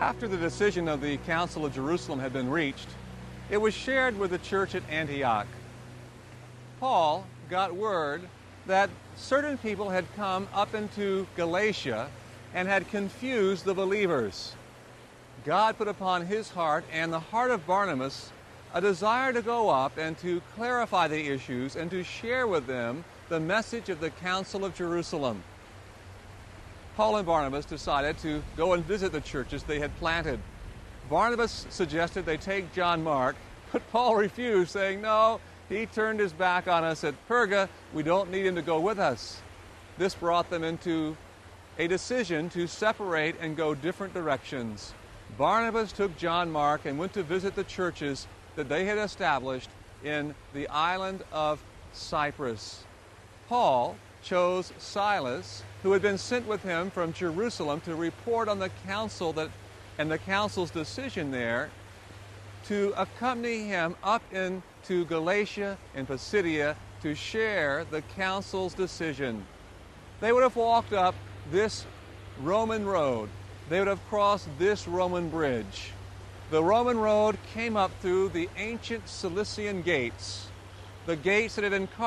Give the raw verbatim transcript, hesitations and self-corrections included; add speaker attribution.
Speaker 1: After the decision of the Council of Jerusalem had been reached, it was shared with the church at Antioch. Paul got word that certain people had come up into Galatia and had confused the believers. God put upon his heart and the heart of Barnabas a desire to go up and to clarify the issues and to share with them the message of the Council of Jerusalem. Paul and Barnabas decided to go and visit the churches they had planted. Barnabas suggested they take John Mark, but Paul refused, saying, no, he turned his back on us at Perga. We don't need him to go with us. This brought them into a decision to separate and go different directions. Barnabas took John Mark and went to visit the churches that they had established in the island of Cyprus. Paul chose Silas, who had been sent with him from Jerusalem to report on the council that, and the council's decision there, to accompany him up into Galatia and Pisidia to share the council's decision. They would have walked up this Roman road. They would have crossed this Roman bridge. The Roman road came up through the ancient Cilician gates, the gates that had been carved